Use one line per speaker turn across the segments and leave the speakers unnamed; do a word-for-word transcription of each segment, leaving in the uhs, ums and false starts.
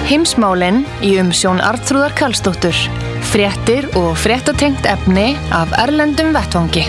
Heimsmálin í umsjón Arnþrúðar Karlsdóttur. Fréttir og fréttatengt efni af erlendum vettvangi.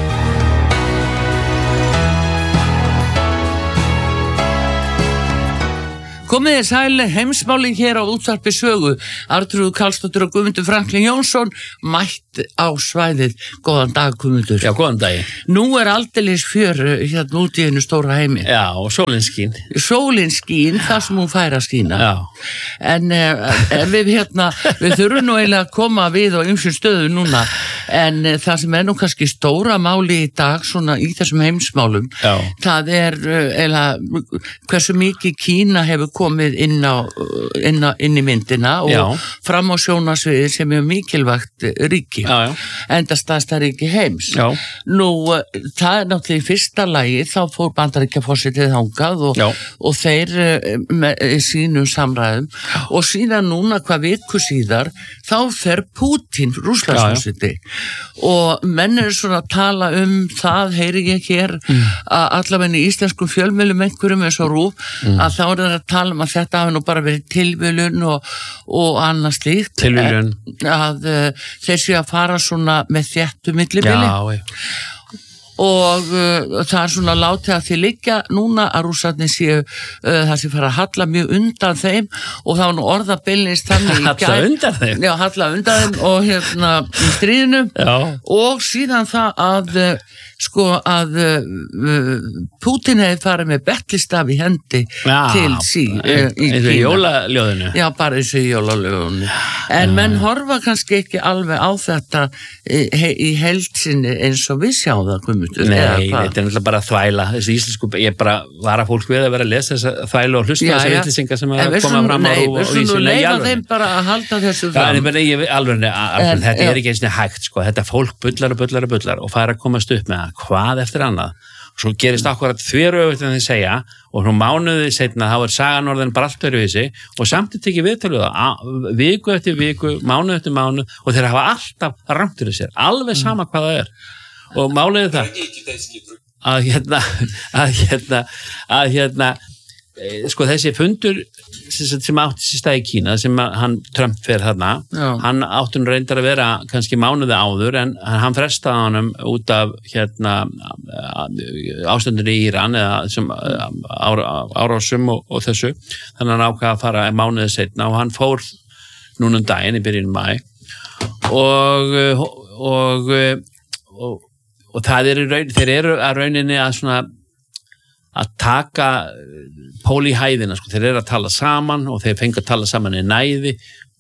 Komið þér sæl, heimsmálin hér á útvarpi Sögu. Arnþrúður Karlsdóttur og Guðmundur Franklín Jónsson mætt á svæðið. Góðan dag, Guðmundur.
Já, góðan dag.
Nú er aldeilis fjör hérna út í einu stóra heimi.
Já, og sólin skín.
Sólin skín, það sem hún fær að skína.
Já.
En eh, við hérna, við þurfum nú eiginlega að koma við á ýmsum stöðum núna, en eh, það sem er nú kannski stóra máli í dag, svona í þessum heimsmálum,
Já.
það er eh, eiginlega hversu mikið Kína hefur komið inn, á, inn, á, inn í myndina og
Já.
fram á sjónarsviði sem er mikilvægt ríki,
Já, já.
enda stærsta ríki heims.
Já.
Nú, það er náttúrulega í fyrsta lagi, þá fór Bandaríkjaforsetið þangað og, og þeir með sínum samræðum og síðan núna hvað viku síðar, þá fer Pútín, Rússlandsforseti, og menn er svona að tala um það, heyri ég hér, mm. að allavega í íslenskum fjölmiðlum einhverjum eins og RÚV, mm. að þá er það að tala um að þetta hafi nú bara verið tilviljun og, og annað slíkt.
Tilviljun.
Að uh, þeir séu að fara svona með þéttu millibili.
Já, já.
Og uh, það er svona látið að því liggja núna að rússarnir séu uh, það sé fara að halla mjög undan þeim og það var nú orðabillins þannig í gær.
Halla undan þeim?
Já, halla undan þeim og hérna í stríðinu. Já. Og síðan það að uh, sko að uh, Pútín hefði farið með betlistaf í hendi Já, til sí uh, í
Kína. Eins og í jólaljóðinu.
Já, bara eins og í jólaljóðinu. En menn horfa kannski ekki alveg á þetta í, í heildsinni eins og við sjáum það, Guðmundur.
Nei, þetta er náttúrulega bara þvæla. Þessi íslensku, ég bara var að fólk við að vera að lesa þessa þvælu og hlusta þessar vitlisingar sem að koma fram á
og
vísu.
Nei, við svona leiða þeim bara að halda þessu
fram. Já, en ég alveg, þetta er ekki eins og hægt, sko. Þetta fólk bullar og bullar og bullar og fara að komast upp með það, hvað eftir annað. Svo gerist akkurat þveröfugt en þeir segja og hún mánuði setna, þá er sagan orðin bara allt öðruvísi og samt er tekið viðtölu það, viku eftir viku, mánuð eftir mánuð og þeir hafa alltaf rangt fyrir sér, alveg sama hvað það er. Og mánuði það að hérna, að hérna, að hérna, sko þessi fundur sem átti sér stað í Kína, sem hann Trump fer þarna, Já. Hann átti hann reyndar að vera kannski mánuði áður en hann frestaði honum út af hérna ástandinu í Íran eða sem árásum og, og þessu, þannig að hann ákvað að fara mánuði seinna og hann fór núna um daginn í byrjun maí og og, og og það er raun, þeir eru að rauninni að svona að taka pól í hæðina, sko, þeir eru að tala saman og þeir fengi að tala saman í næði.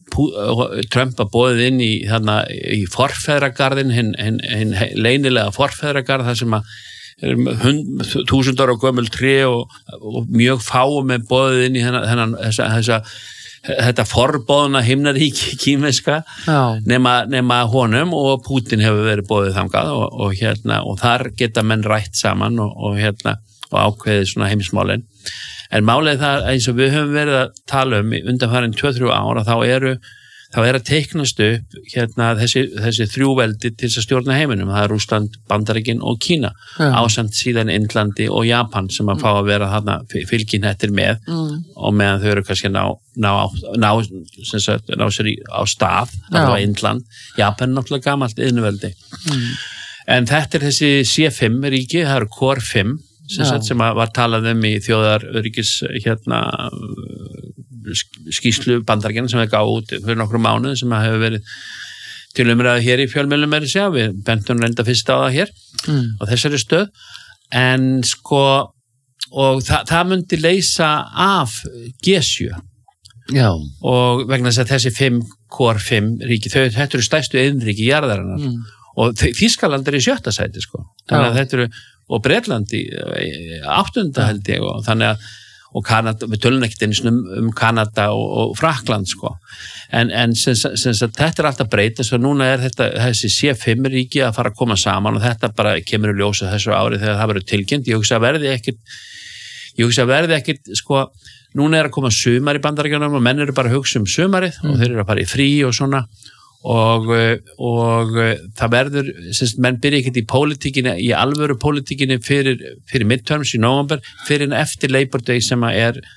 Trump að boðið inn í, þarna, í forfeðragarðin, hinn hin, hin leynilega forfeðragarð, þar sem að þúsund ára gömul tré og, og mjög fáum er boðið inn í þennan, þessa, þessa þetta forbóðna himnaríki kínverska nema, nema honum og Pútín hefur verið boðið þangað og, og, hérna, og þar geta menn rætt saman og, og, hérna, og ákveðið svona heimsmálin. En málið það eins og við höfum verið að tala um undanfarin tvö til þrjú ára þá eru þá er að teiknast upp hérna, þessi, þessi þrjúveldi til þess að stjórna heiminum. Það er Rússland, Bandaríkin og Kína ja. Ásamt síðan Indlandi og Japan sem að fá að vera þarna fylginhettir með mm. og meðan þau eru kannski ná, ná, ná, sagt, ná sér í, á stað það var Indland, Japan er náttúrulega gamalt iðnuveldi mm. En þetta er þessi C fimm ríki, það eru Core fimm sem, sagt, sem var talað um í þjóðaröryggis hérna skýrslu Bandaríkjanna sem við gáum út fyrir nokkrum mánuð sem hefur verið til umræðu hér í fjölmiðlum er að segja, við bentum reynda fyrst á það hér mm. og þessari stöð en sko og þa það myndi leysa af G sjö Já. Og vegna þess að þessi fimm Core fimm ríki, þau þetta eru stærstu iðnríki jarðarinnar mm. og Þýskaland er í sjötta sæti sko þannig að þetta eru og Bretland í áttunda held ég og þannig að og Kanada, við tölum ekkert eins um, um Kanada og, og Frakland sko en, en sem, sem, sem, þetta er alltaf breyta svo núna er þetta, þessi C fimm ríki að fara að koma saman og þetta bara kemur í ljósa þessu ári þegar það verður tilkynnt ég hugsa að verði ekkert ég hugsa að verði ekkert sko núna er að koma sumar í Bandaríkjunum og menn eru bara að hugsa um sumarið mm. og þeir eru að fara í frí og svona og, og það verður semst, menn byrja ekkert í pólitíkinni í alvöru pólitíkinni fyrir, fyrir midterms í nóvember fyrir en eftir Labor Day sem að er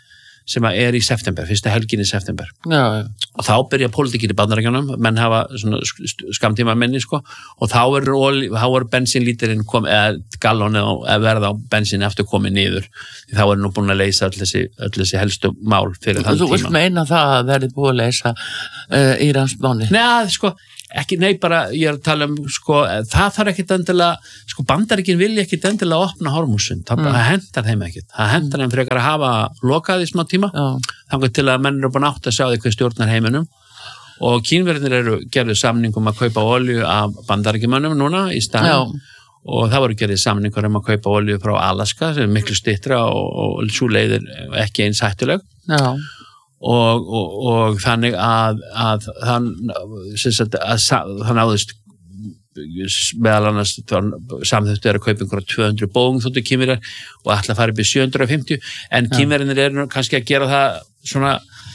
sem er í september, fyrsta helgin í september.
Já, já.
Og þá byrja pólitíkin í Bandaríkjunum, menn hafa svona skamtíma minni, sko, og þá er, þá er bensínlítirinn komið, eða gallon eða verða á bensín eftir komið niður. Þá er nú búin að leysa öll þessi, öll þessi helstu mál fyrir þann tíma.
Þú vilt meina það að verði búið að leysa uh, Íransmáni?
Nei, sko, ekki, nei, bara, ég er að tala um, sko, það þarf ekkit endilega, sko, Bandaríkin vilja ekkit endilega opna Hormúsund, það mm. hendar þeim ekkit, það hendar þeim frekar að hafa lokað í smá tíma, þannig til að menn eru búin átt að sjá því hvað stjórnar heiminum og Kínverðinir eru gerðu samningum að kaupa olíu af Bandaríkjumönnum núna í staðinn og það voru gerðið samningur um að kaupa olíu frá Alaska sem er miklu styttra og, og svo leiðir ekki eins hættuleg. Já. Og, og, og þannig að, að þann að, að, það náðist meðal annars samþjóttu er að kaupa einhverja tvö hundruð Boeing þóttu Kínverjar og ætla að fara upp í sjö hundruð fimmtíu en Kínverjarnir eru kannski að gera það svona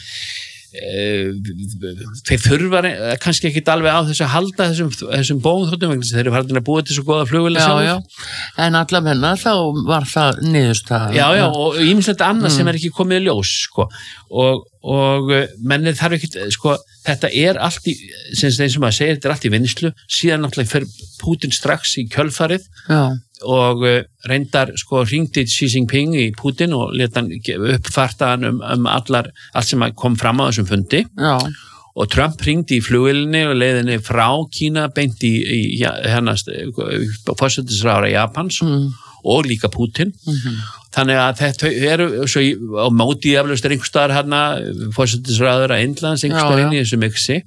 e, þeir þurfa kannski ekki alveg á þess að halda þessum, þessum Boeing þóttum þeir eru farin að búa til svo góða flugvélar sjálf.
En allavega þá var það niðurstaða.
Já, já, og ýmislegt annað mm. sem er ekki komið í ljós, sko, og og mennir þarf ekki, sko, þetta er allt í, sem þeim sem að segja, þetta er allt í vinnslu, síðan náttúrulega fyrir Putin strax í kjölfarið Já. og reyndar, sko, hringdi Xi Jinping í Putin og leta hann uppfarta hann um, um allar, allt sem kom fram á þessum fundi Já. og Trump hringdi í flugvélinni og leiðinni frá Kína beint í, í hennast forsætisráðherra Japans mm. og líka Putin mm-hmm. Þannig að þetta eru svo í, á móti eflaust er einhver staðar hérna forsætisráðherra Indlands einhver staðar inn í þessu mixi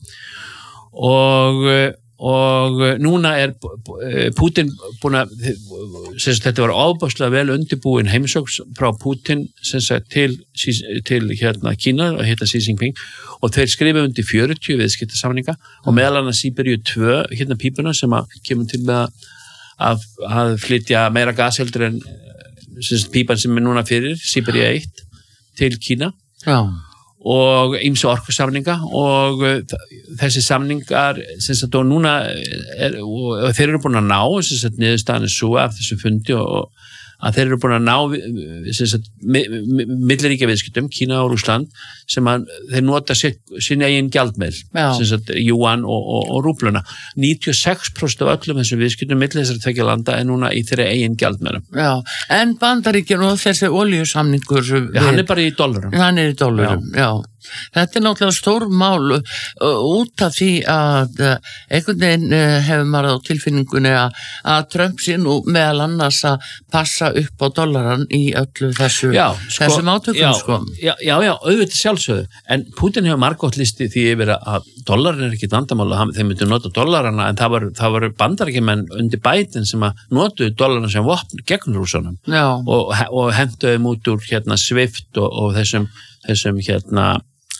og, og núna er Putin búin að þetta var ofboðslega vel undirbúin heimsókn frá Putin sagt, til, til hérna Kína og hérna Xi Jinping og þeir skrifa undir fjörutíu viðskiptasamninga og meðal annars Síberíu tvö hérna pípuna sem að kemur til með að, að flytja meira gasheldur en pípan sem er núna fyrir Síberíu eitt til Kína Já. og ýmsu orkusamninga og þessi samningar sem sagt og núna er, og þeir eru búin að ná sem sagt niðurstaðan svo af þessu fundi og að þeir eru búin að ná sem sagt milliríkja viðskiptum Kína og Rússland sem að þeir nota sín eigin gjaldmiðil sem sagt Yuan og, og, og rúbluna níutíu og sex prósent af öllum þessum viðskiptum milli þessari tveggja landa er núna í þeirra eigin gjaldmiðlum. Já, en Bandaríkjun og þessi olíusamningur
Já,
hann er bara í dollarum.
Hann er í dollarum, já. já. Þetta er náttúrulega stór mál út af því að einhvern veginn hefur maður á tilfinningunni að, að Trump sé nú meðal annars að passa upp á dollaran í öllu þessu, já, sko, þessum átökum
já,
sko.
Já, já, já, auðvitað sjálfsögðu en Putin hefur margótt listi því yfir að dollarin er ekki vandamál og þeir myndu nota dollarana en það var, það var bandaríkjumenn undir Biden sem að notuðu dollarana sem vopn gegn Rússunum og, og henduðu út úr hérna Swift og, og þessum, þessum hérna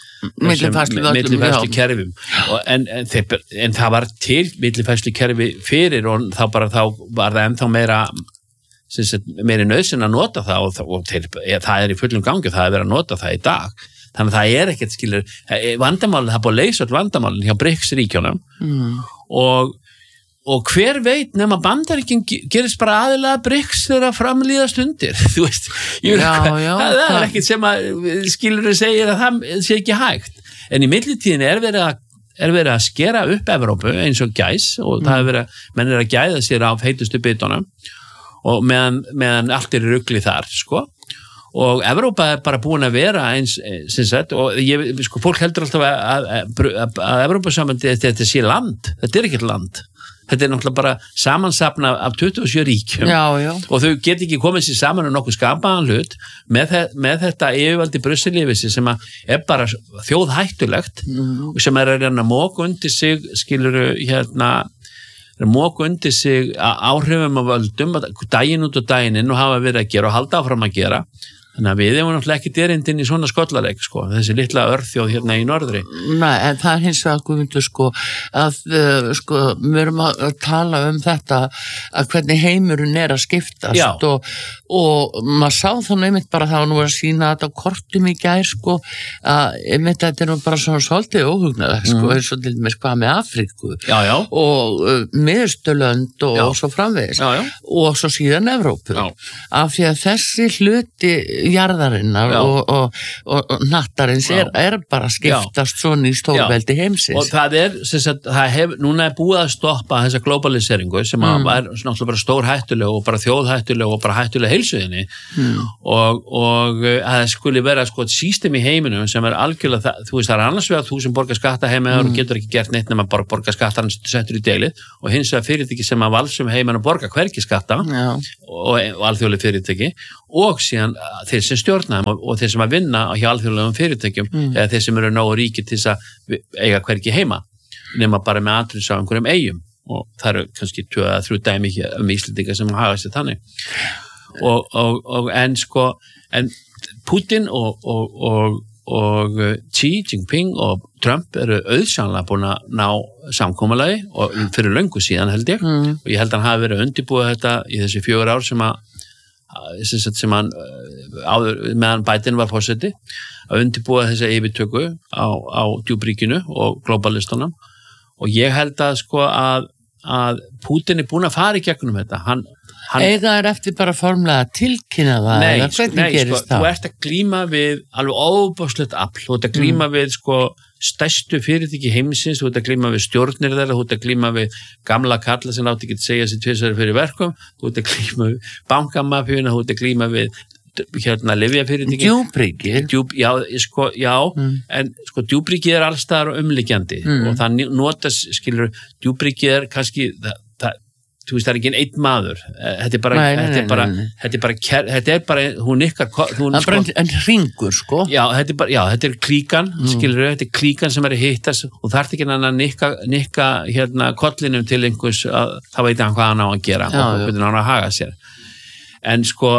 millifærslu kerfum en, en, þeir, en það var til millifærslu kerfi fyrir og þá bara þá var það ennþá meira meiri nauðsyn að nota það og, og til, það er í fullum gangi það er verið að nota það í dag þannig að það er ekkert skilur vandamálinn, það er búið að leysa all vandamálinn hjá BRICS ríkjónum mm. og og hver veit nema Bandaríkin gerist bara aðilega BRICS þegar framlíðast undir, þú veist, ég veit hvað, það, það er ekkert sem að skilur segir að það sé ekki hægt, en í millitíðin er verið að, er verið að skera upp Evrópu eins og gæs og mm. það er verið, menn er að gæða sér á heitustu bitunum og meðan, meðan allt er í rugli þar, sko, og Evrópa er bara búin að vera eins, sem sagt, og ég, sko, fólk heldur alltaf að, að, að, að Evrópusambandi þetta sé land, þetta er ekkert land. Þetta er náttúrulega bara samansapna af tuttugu og sjö ríkjum
já, já.
og þau get ekki komið sér saman um nokkuð skapaðan hlut með, þe með þetta yfirvaldi Brussel-yfirsi sem er bara þjóðhættulegt mm. og sem er að reyna að móka undir sig, skiluru, hérna, móka undir sig áhrifum af völdum, daginn út og daginn inn og hafa verið að gera og halda áfram að gera. Þannig að við hefum náttúrulega ekki derindin í svona skollaleik, sko, þessi litla örþjóð hérna í norðri.
Nei, en það er hins vegar Guðmundur, sko, að, uh, sko, við erum að tala um þetta að hvernig heimurinn er að skiptast og, og maður sá þannig einmitt bara það að nú er að sína þetta á kortum í gær, sko, að einmitt þetta er nú bara svona svolítið óhugnað, sko, mm. eins og til dæmis hvað með Afríku
já, já.
og uh, Miðausturlönd og, og svo framvegis já, já. og svo síðan Evrópu. Já. Af því að þessi hluti jarðarinnar og, og, og, og nattarins er, er bara skiptast Já. Svona í stórveldi heimsins.
Og það er, sagt, það hef, núna er búið að stoppa þessa globaliseringu sem mm. var náttúrulega bara stór hættuleg og bara þjóðhættuleg og bara hættuleg heilsuðinni mm. og, og að það skuli vera sko system í heiminum sem er algjörlega, það, þú veist það er annars vegar þú sem borgar skatta heima mm. og getur ekki gert neitt nema bara borga skatta hann settur í deilið og hins vegar fyrirtæki sem að valsum heimin og borga hvergi skatta og, og alþjóðleg fyrirtæki og síðan þeir sem stjórna og, og þeir sem að vinna hjá alþjóðlegum fyrirtækjum mm. eða þeir sem eru nógu ríkir til þess að eiga hvergi heima nema bara með atriðs á einhverjum eigum og það eru kannski tvö að þrjú dæmi um Íslendinga sem hafa sér þannig og, og, og en sko en Putin og, og, og og Xi Jinping og Trump eru auðsannlega búin að ná samkomulagi og fyrir löngu síðan held ég mm. og ég held að hann hafi verið undirbúið þetta í þessi fjögur ár sem að sem, sem hann áður meðan Biden var forseti að undirbúið þessa yfirtöku á, á djúpríkinu og globalistunum og ég held að sko að, að Putin er búin að fara í gegnum þetta hann Hann,
Eða er eftir bara formlega að tilkynna það
Nei,
eða hvernig
nei
gerist
sko,
það?
Þú ert að glíma við alveg óbúslegt afl, þú ert að glíma mm. við sko stærstu fyrirtæki heimsins, þú ert að glíma við stjórnir þeirra, þú ert að glíma við gamla kalla sem láti ekki að segja sér tvisvar fyrir verkum, þú ert að glíma við bankamafjuna, þú ert að glíma við hérna lyfjafyrirtæki.
Djúpríki?
Djúp, já, sko, já, mm. en sko djúpríki er allstaðar umliggjandi mm. og það notas, skilur, djúpríki er kannski, það, það þú veist, það er ekki einn maður þetta er bara,
nei, nei,
þetta er bara,
nei, nei.
Þetta er bara, þetta er bara hún ykkar, hún
það er bara sko, en hringur, sko
já, þetta er bara, já, þetta er klíkan mm. skilur við, þetta er klíkan sem er að hittast og það er ekki hann að nikka, nikka hérna kollinum til einhvers að það veit hann hvað hann á að gera já, og hvernig hann á að haga sér en sko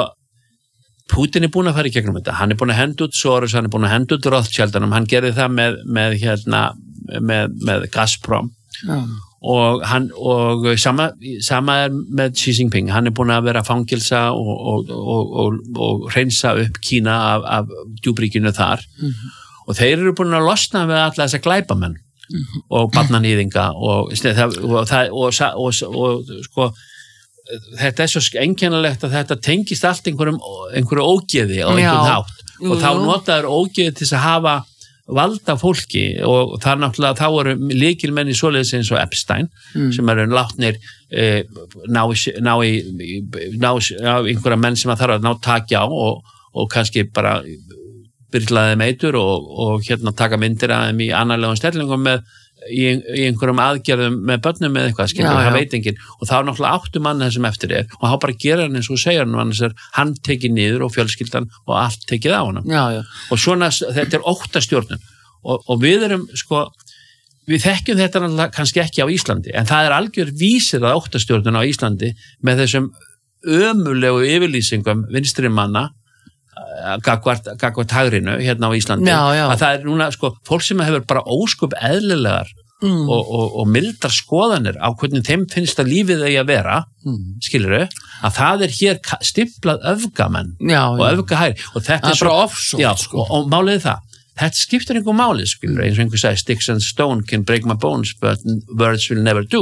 Putin er búin að fara í gegnum þetta, hann er búin að henda út Soros, hann er búin að henda út Rothschildunum, hann gerði það með, með hérna, með, með Gazprom já og hann og sama, sama er með Xi Jinping, hann er búin að vera fangilsa og, og, og, og, og hreinsa upp Kína af, af djúpríkinu þar mm-hmm. og þeir eru búin að losna við alla þessa glæpamenn mm-hmm. og barnanýðinga og, og, og, og, og sko þetta er svo einkennilegt að þetta tengist allt einhverjum, einhverju ógeði á einhvern hátt og þá notaður ógeði til að hafa valda fólki og það er náttúrulega þá eru lykilmenn í svoleiðis eins og Epstein mm. sem eru látnir e, ná, ná í ná, ná einhverja menn sem að þarf að ná takja á og, og kannski bara byrlaði meitur og, og hérna taka myndir að þeim í annarlegum stellingum með í, í einhverjum aðgerðum með börnum með eitthvað, skilur, það veit enginn og þá er náttúrulega áttu mann þessum eftir er og þá bara gera hann eins og segja hann annars er hann tekið niður og fjölskyldan og allt tekið á hann
já, já.
og svona, þetta er óttastjórnun og, og við erum, sko við þekkjum þetta náttúrulega kannski ekki á Íslandi en það er algjör vísir að óttastjórnun á Íslandi með þessum ömulegu yfirlýsingum vinstri manna gagvart, gagvart hagrinu hérna á Íslandi
já, já.
að það er núna sko fólk sem hefur bara ósköp eðlilegar mm. og, og, og mildar skoðanir á hvernig þeim finnst að lífið eigi að vera mm. skilurðu, að það er hér stimplað öfgamenn
já,
og öfgahæri og þetta
það er
svo,
bara ofsótt
já,
sko.
og, og málið það þetta skiptir einhver máli skilurðu, eins og einhver sagði sticks and stone can break my bones but words will never do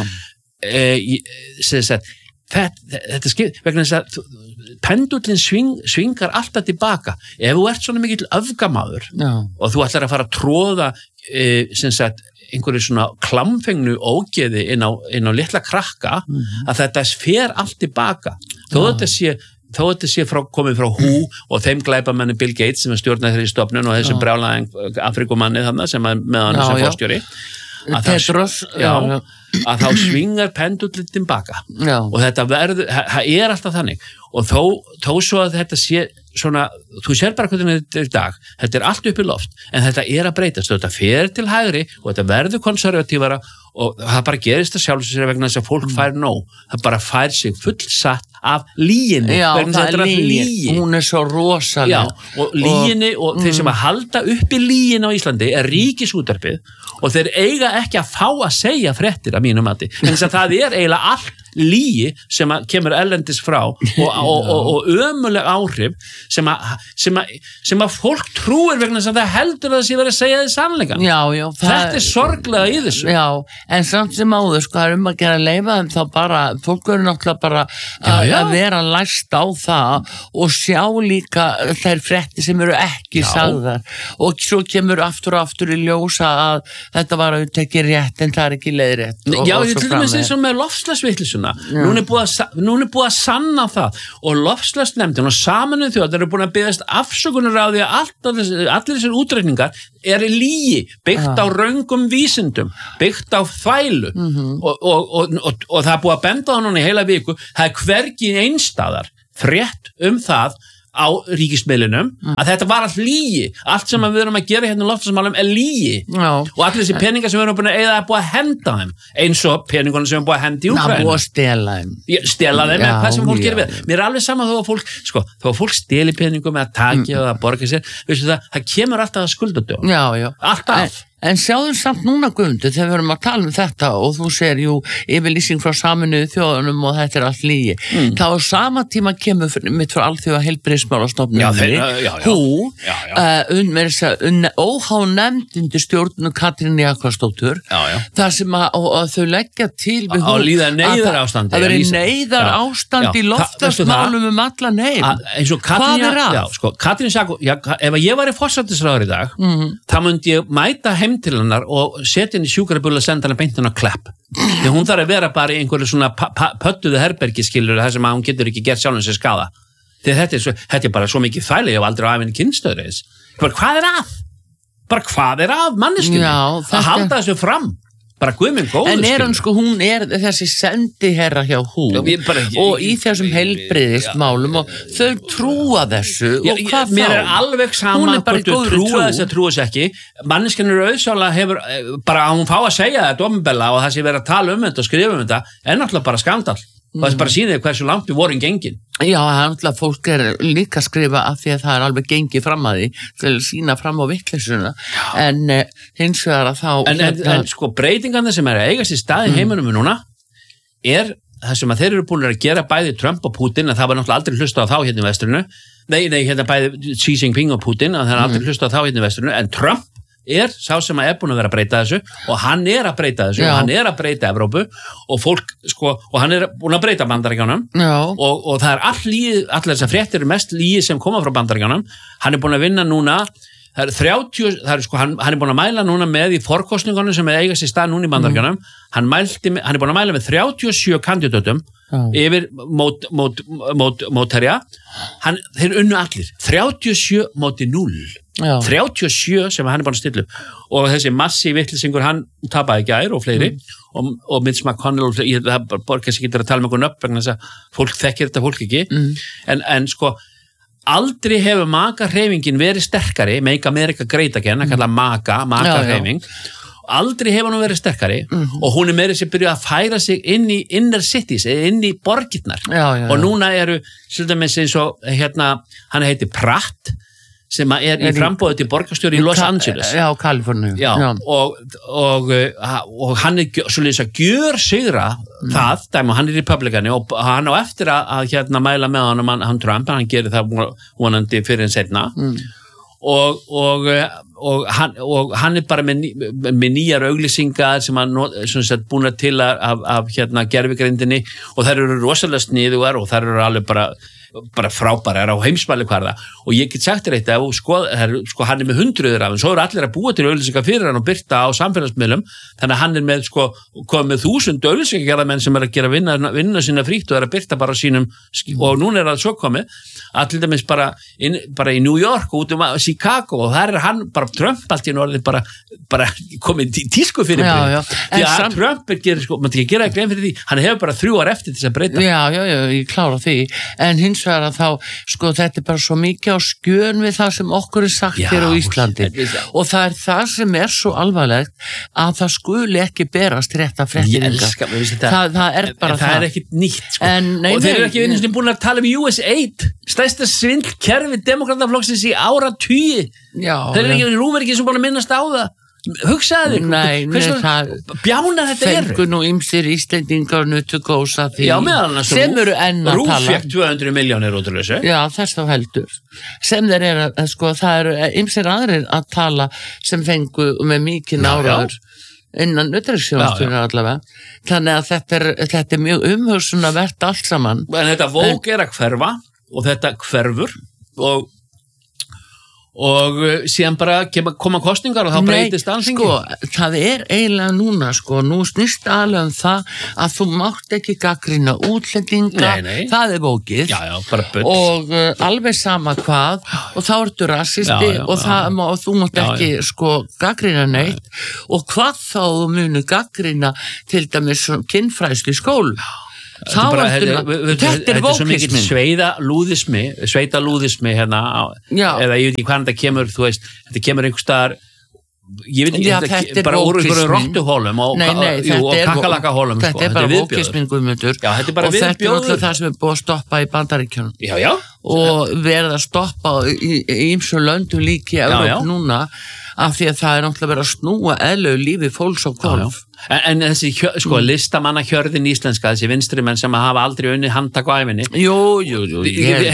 eh, þetta, þetta skiptir vegna þess að pendullin sving, svingar alltaf tilbaka ef þú ert svona mikill öfgamaður
já.
og þú ætlar að fara að tróða e, sem sagt einhverju svona klamfengnu ógeði inn á, inn á litla krakka mm-hmm. að þetta fer allt tilbaka þó þetta sé, þó þetta sé frá, komið frá hú og þeim glæpamenni Bill Gates sem er stjórnað þeirri stofnun og þessum brjálaðing Afrikumanni þannig sem er með hann sem fórstjóri að,
Petros,
já, já, að þá svingar pendullin tilbaka
já.
og þetta verður, það er alltaf þannig og þó, þó svo að þetta sé svona, þú sér bara hvernig þetta er í dag þetta er allt upp í loft, en þetta er að breytast þetta fer til hægri og þetta verður konservatívara og það bara gerist að sjálf sér vegna þess að fólk fær nóg það bara fær sig fullsatt af líginni
já, það er lígin, hún er svo rosaleg
já, og líginni og, og þeir sem að halda upp í lígin á Íslandi er ríkisútvarpið og þeir eiga ekki að fá að segja fréttir að mínu mati, en þess að það er eiginlega allt lygi sem að kemur ellendis frá og, og, og, og ömuleg áhrif sem að, sem að, sem að fólk trúir vegna sem það heldur að það sé verið að segja því sannleikann.
Já, já.
Þetta er sorglega í þessu.
Já, en samt sem áður, sko, það er um að gera leifa en þá bara, fólk verður náttúrulega bara að vera læst á það og sjá líka þær fréttir sem eru ekki já. Sagðar og svo kemur aftur og aftur í ljósa að þetta var að tekja rétt en það er ekki leiðrétt.
Já, ég til dæmis eins og með loftslagsvitleysunna. Nú er búið að, nú er búið að sanna það og loftslagsnefndin og Sameinuðu þjóðir eru búin að biðjast afsökunar á því að allt, allir þessir útreikningar er lygi, byggt á röngum vísindum, byggt á þvælu mm-hmm. og, og, og, og, og það er búið að benda á núna í heila viku, það er hvergi einstæðar frétt um það á ríkismiðlunum mm. að þetta var allt lygi, allt sem við erum að gera hérna í loftslagsmálum er lygi
Já.
Og allir þessi peningar sem við erum búin að eða er búið að henda þeim eins og peningarna sem við erum búin að henda í Úkraínu.
Ná, búið að stela þeim.
Stela þeim, en hvað sem fólk gerir við. Mér er alveg sama þó að fólk, sko, þó að fólk steli peningum eða taki mm. eða borga sér, veistu það, það kemur alltaf að skuldadögum.
Já, já.
Alltaf.
En, en sjáðum samt núna Guðmundur þegar við erum að tala um þetta og þú segir jú yfirlýsing frá Sameinuðu þjóðunum og þetta er allt lygi. Mm. Þá á sama tíma kemur mitt frá alþjóða heilbrigðismálastofnuninni hú uh, með þess að óhánefnd undir stjórnum Katrín Jakobsdóttur þar sem að og, og þau leggja til við
hún að líða neyðar ástandi
að vera neyðar ástand í loftslagsmálum um allan heim.
Eins og Katrín já, sko, Katrín Jakobsdóttur ef ég var í forsætisráðherra í dag mm. þá myndi ég mæta heim til hennar og setja henni sjúkrabíl og senda henni beint henni á Klepp. Því hún þarf að vera bara í einhverju svona pöttuðu herbergi skilur þar sem að hún getur ekki gert sjálfum sér skada. Því þetta er, svo, þetta er bara svo mikið þvæli ég hef aldrei á aðeins kynnstöður eins. Hvað er að? Bara hvað er að manneskjunni? Að halda þessu fram. Bara guðminn góður.
En er hann sko, hún er þessi sendiherra hjá hún Já, bara, ég, og í þessum heilbrigðismálum og þau trúa þessu
Já,
og hvað þá?
Mér er alveg sama hvort þau trúa þessu að trúa þessu ekki. Manneskjan eru auðsálega hefur bara að hún fá að segja þetta ofinbella og það sé verið að tala um þetta og skrifa um þetta er náttúrulega bara skandal. Mm. Það er bara sýnið hversu langt við vorum gengin.
Já, það er fólk er líka að skrifa af því að það er alveg gengið fram að því til að sína fram á vittleysuna en uh, hins vegar að þá
En, en, en sko breytingarnir sem er að eigast í staði heiminum núna er það sem að þeir eru búin að gera bæði Trump og Putin en það var náttúrulega aldrei hlustað á þá hérna í vestrinu nei, nei, hérna bæði Xi Jinping og Putin en það er aldrei mm. hlustað á þá hérna í vestrinu en Trump er sá sem að er búin að vera að breyta þessu og hann er að breyta þessu Já. Og hann er að breyta Evrópu og fólk sko og hann er búin að breyta Bandaríkjunum og, og það er all líð, allir þessar fréttir mest líð sem koma frá Bandaríkjunum hann er búin að vinna núna það er þrjátíu, það er sko hann, hann er búin að mæla núna með í forkostningunum sem er eigast í stað núna í Bandaríkjunum mm. hann, mælti, hann er búin að mæla með þrjátíu og sjö kandidatum Já. Yfir mót, mót, mót, mótherja hann, þeir unnu allir þrjátíu og sjö móti núll Já. þrjátíu og sjö sem hann er búin að stilla og þessi massi vittlisingur hann tapaði gær og fleiri mm. og, og Mitch McConnell og fleiri, það borgar sér getur að tala með okkur upp vegna þess að fólk þekkir þetta fólk ekki mm. en, en sko aldrei hefur maka-hreyfingin verið sterkari Make America Great Again að kalla maka, maka-hreyfing aldrei hefur hún verið sterkari mm. og hún er meira sem byrjuð að færa sig inn í inner cities, inn í borgirnar
já, já,
og núna eru svolítið með eins og hérna, hann heiti Pratt sem er í frambóðu til borgarstjóri í Los Angeles
Já, Kaliforníu
Já, Já. Og, og, og hann er svolítið að gjör sigra mm. það, dæmi, hann er republikani og hann á eftir að, að hérna mæla með hann, hann Trump, hann gerir það vonandi fyrir en setna mm. og, og, og, hann, og hann er bara með, með nýjar auglýsingar sem hann er búin til af, af hérna gervigrindinni og þær eru rosalega sniðugar og þær eru alveg bara bara frábæra, er á heimsmæli hverða og ég get sagt þér eitt að sko, sko, hann er með hundruður af en svo eru allir að búa til auglýsingar fyrir hann og byrta á samfélagsmiðlum þannig að hann er með sko, komið með þúsund auglýsingargerðamenn sem er að gera vinna, vinna sína frítt og er að byrta bara sínum og núna er það svo komið allir dæmis bara, inn, bara í New York og út um Chicago og þar er hann bara Trump allt í norðin bara, bara komið í tísku fyrir
já, já.
því að sam... Trump er gerir sko, maður ekki gera ekki fyrir því, hann hefur bara þrjú ár eftir til þess að breyta
Já, já, já, ég klára því en hins vegar að þá, sko, þetta er bara svo mikið á skjön við það sem okkur er sagt hér á Íslandi og það er það sem er svo alvarlegt að það skuli ekki berast rétta fréttinga það, það er bara
það það er ekkit nýtt, sko
en, nei,
og þeir eru ekki vinnist búin að tala um U S eight stærsta svindlkerfi demokrataflokksins í áratugi þeir eru ekki rúverki sem búin að minnast á það hugsaði þig,
nei, nei, það
bjána þetta eru
fengu nú ýmsir Íslendingar nutu gósa því
já, meðal
sem eru enn að
Rúf
tala
fekk tvö hundruð milljónir út úr þessu
já, þess þá heldur sem þeir eru að, sko, það eru ýmsir aðrir að tala sem fengu með mikið náraður innan utanríkisþjónustunnar allavega þannig að þetta er, þetta er mjög umhugsunarvert allt saman
en þetta vók er að hverfa og þetta hverfur og og síðan bara koma kostningar og þá breytist alþingi
sko, það er eiginlega núna sko, nú snýst alveg um það að þú mátt ekki gagnrýna útlendinga
nei, nei.
það er bókið
já, já, bara bull
og uh, alveg sama hvað og þá ertu rassisti
já, já,
og, það, og þú mátt
já,
ekki
já.
sko gagnrýna neitt og hvað þá munu gagnrýna til dæmis kynfræðslu í skólum
Þetta, bara, þetta, þetta, þetta er svo mikið sveita lúðismi sveita lúðismi hérna
já.
eða ég veit ekki hvað þetta kemur þú veist, þetta kemur einhver staðar ég veit ekki,
já,
þetta,
þetta
bara úr einhverju
vókismin.
rottuhólum og,
nei, nei,
jú, og kakalakahólum
þetta
sko.
er bara vókismin Guðmundur
já, þetta er bara
og þetta er
viðbjóður
alltaf það sem er búið að stoppa í Bandaríkjunum
já, já.
og verið að stoppa í ýmsum löndum líki í Evrópu núna af því að það er náttúrulega verið að snúa eðlögu lífi fólks á golf
en, en þessi hjö, sko, mm. listamanna hjörðin íslenska þessi vinstri menn sem hafa aldrei unnið handtak á æfinni
jú, jú, jú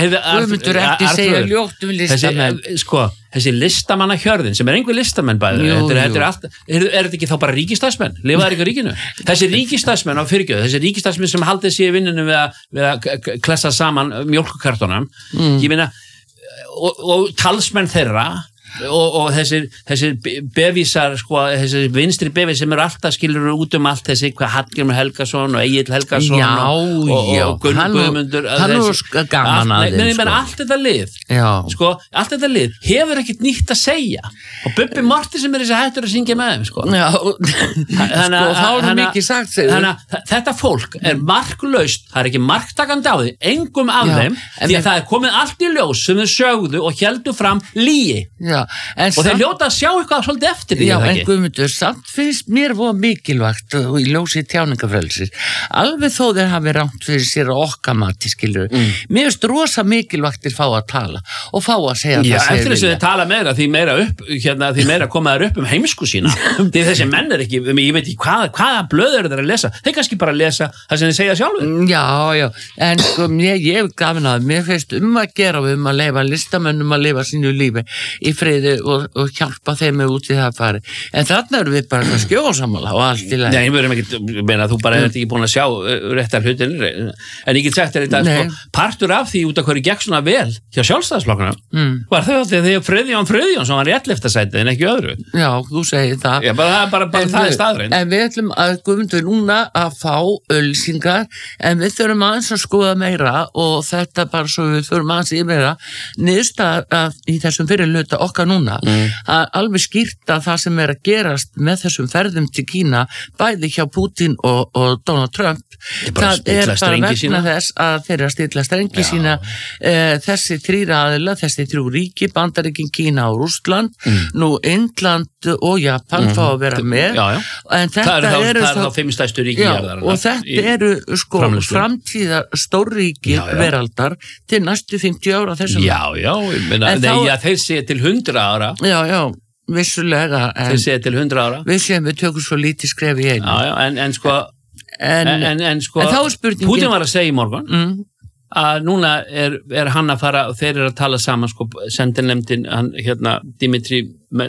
þú myndur ekki segja ljótt um listamenn
þessi, sko, þessi listamanna hjörðin sem er einhver listamenn bæður jú, þetta, þetta er, allt, er, er þetta ekki þá bara ríkisdagsmenn lifaðar ekki ríkinu þessi ríkisdagsmenn á fyrirgjöð þessi ríkisdagsmenn sem haldið sér í vinninu við að, við að klessa saman mjólkukartónum mm. ég meina og, og talsmenn þeirra og, og þessir, þessir bevísar sko, þessir vinstri bevísar sem eru alltaf skilur út um allt þessi hvað Hallgrímur Helgason og Egill Helgason
já,
og, og,
já,
og Gunnar Guðmundur
hann er gaman að
þeim sko. allt þetta lið sko, allt þetta lið hefur ekkert nýtt að segja og Bubbi Morty sem er þessi hættur að syngja með þeim sko.
já, sko, þá er mikið sagt
þannig að þetta fólk er marklaust það er ekki marktakandi á því engum af já, þeim því að það er komið allt í ljós sem þau sögðu og héldu fram lygi
já En
og þeir ljóta að sjá eitthvað svolítið eftir því
já, en Guðmundur, samt finnst mér voru mikilvægt og í ljósi tjáningafrelsis alveg þó þeir hafi rangt fyrir sér og okkar mati, skilur mm. mér finnst rosa mikilvægtir fá að tala og fá að segja
já,
það
eftir þess að þeir tala meira því meira upp hérna, því meira koma þeir upp um heimsku sína því þessi menn er ekki, ég veit ekki hvað, hvaða blöður þeir að lesa, þeir kannski bara lesa það sem þeir segja sjálfur
já, já, en sko, mér, ég hef gafin að mér finnst um að gera um að leifa listamönnum að leifa sínu lífi í friði og, og hjálpa þeim út í það fari en þarna erum við bara skjóðsamála og allt í lagi
Nei, ég verðum ekki, meina, þú bara hefur ekki búin að sjá réttar hlutin en ég get sagt þér þetta, sko, partur af því út af hverju gekk svona vel hjá sjálfstæðisflokknum mm. var þau að þegar Friðjón Friðjón sem var réttliftasætið en ekki öðru
Já, þú segir það
Já, bara, bara, bara það er staðrein
En við ætlum að Guðmundur núna að fá ölsingar en við þurfum aðeins að skoða meira og þetta bara svo við þurfum aðeins í meira niðurstaða í þessum fyrirluta okkar núna mm. að alveg skýrta það sem er að gerast með þessum ferðum til Kína bæði hjá Putin og, og Donald Trump það er bara vegna sína. Þess að þeir eru að stilla strengi já. Sína e, þessi þrýra aðila, þessi þrjú ríki Bandaríkin, Kína og Rússland mm. nú Indland og Japan mm. fá að vera með
já, já.
En þetta
það er
eru
þá, þá, þá fimm stærstu ríki
og þetta eru sko framtíðar stórríki veraldar til næstu fimmtíu ára þessum
Já, já, ég meina, nei, þá, já, þeir sé til hundra ára
Já, já vissulega en
þeir segja til hundra ára
við séum við tökum svo lítið skref í einu
já, já, en, en sko
en,
en, en sko
en þá er spurningin
Putin var að segja í morgun mm. að núna er, er hann að fara og þeir eru að tala saman sko sendinemdin hann hérna Dimitri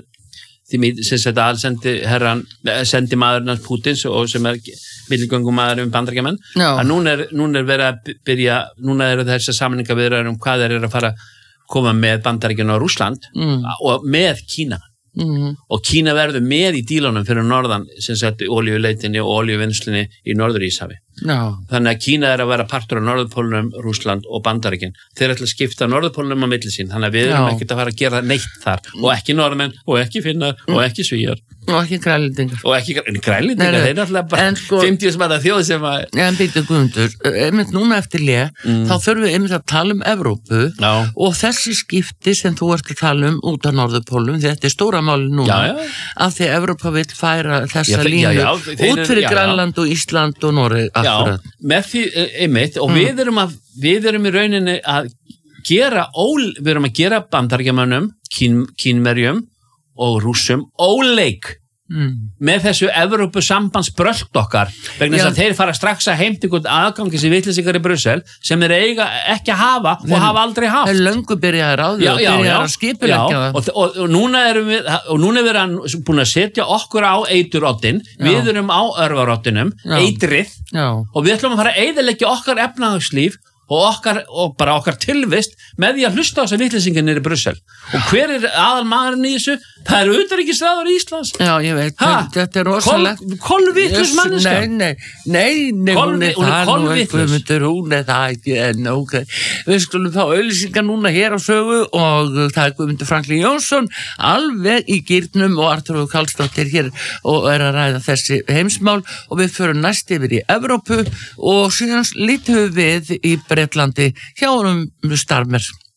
Dimitri sem þetta alsendi herran sendi maðurinn hans Putins og sem er milligöngum maður um bandarækjaman að núna er, núna er verið að byrja núna eru þessar samningaviðræður um hvað þeir eru að fara koma með Bandaríkjana og Rússland mm. og með Kína mm. og Kína verður með í dílunum fyrir norðan sem sett olíuleitinni og olíuvinnslinni í Norður-Íshafi no. þannig að Kína er að vera partur af Norðurpólunum, Rússland og Bandaríkin þeir ætla að skipta Norðurpólunum á milli sín þannig að við erum no. ekkert að fara að gera neitt þar og ekki norðmenn og ekki finnar mm. og ekki svíjar
og ekki grælendingar
og ekki grælendingar, þeir er alltaf bara sko, fimmtíu sem að það þjóð sem að
en býta Guðmundur, einmitt núna eftir lið mm. þá þurfum við einmitt að tala um Evrópu
já.
Og þessi skipti sem þú ert að tala um út á Norðurpólum þetta er stóra máli núna
já, já.
Af því Evrópa vill færa þessa
já,
línu
já, já,
út fyrir já, Grænland og Ísland og Noreg
já, með því einmitt og mm. við erum að við erum í rauninni að gera ól, við erum að gera Bandaríkjamönnum kín, kínverjum og Rússum óleik mm. með þessu Evrópusambandsbrölt okkar vegna þess að þeir fara strax að heimta einhvern aðgangi sem vitleysingar í Brussel sem þeir eiga ekki að hafa og Þeim, hafa aldrei haft.
Það er löngu byrjaðir á því og byrjaðir að skipuleggja það.
Og, og, og núna erum við, og núna er við búin að setja okkur á eituroddin, við erum á örvaroddinum, eitrið Já. Og við ætlum að fara að eyðileggja okkar efnahagslíf og okkar, og bara okkar tilvist með því að hlusta á þess að vitleysingar niður í Brussel. Og hver er aðal maðurinn í þessu? Það er utanríkisráðherra Íslands.
Já, ég veit, ha? Þetta er rosalegt.
Kolvitlus manneska.
Nei, nei, nei, nei,
Kol, hún er það nú
eitthvað, hún er það ekki, en ok. Við skulum fá auglýsingar núna hér á sögu og það er Guðmundur Franklín Jónsson, alveg í gírnum og Arnþrúður Karlsdóttir hér og er að ræða þessi heimsmál og við förum næst yfir í Evrópu og síðan lítum við í Bretlandi hjá um Starmer.